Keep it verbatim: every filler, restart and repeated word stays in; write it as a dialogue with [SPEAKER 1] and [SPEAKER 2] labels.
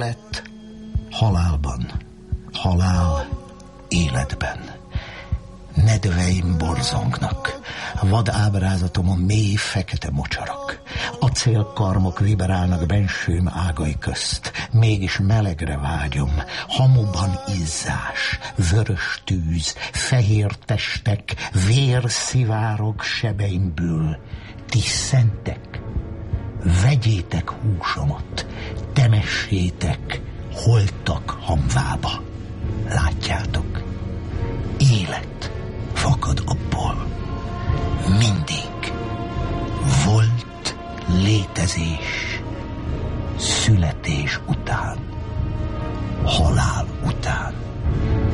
[SPEAKER 1] Élet halálban, halál életben. Nedveim borzongnak, vad ábrázatomon mély fekete mocsarak. Acélkarmok vibrálnak bensőm ágai közt, mégis melegre vágyom. Hamuban izzás, vörös tűz, fehér testek, vér szivárog sebeimből. Ti szentek, vegyétek húsomat, temessétek holtak hamvába. Látjátok? Élet.